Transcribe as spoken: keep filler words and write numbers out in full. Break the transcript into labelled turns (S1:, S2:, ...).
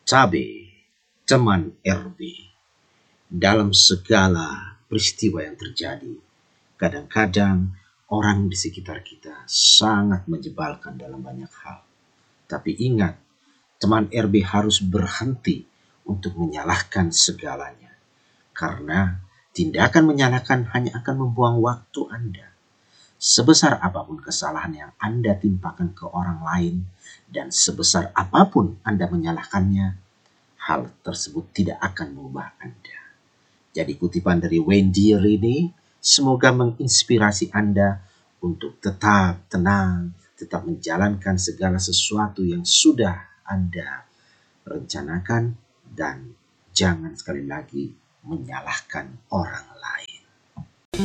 S1: Cabe, teman R B. Dalam segala peristiwa yang terjadi, kadang-kadang orang di sekitar kita sangat menjebalkan dalam banyak hal. Tapi ingat, teman R B harus berhenti untuk menyalahkan segalanya. Karena tindakan menyalahkan hanya akan membuang waktu Anda. Sebesar apapun kesalahan yang Anda timpakan ke orang lain, dan sebesar apapun Anda menyalahkannya, hal tersebut tidak akan mengubah Anda. Jadi kutipan dari Wayne Dyer ini semoga menginspirasi Anda untuk tetap tenang, tetap menjalankan segala sesuatu yang sudah Anda rencanakan, dan jangan sekali lagi menyalahkan orang lain.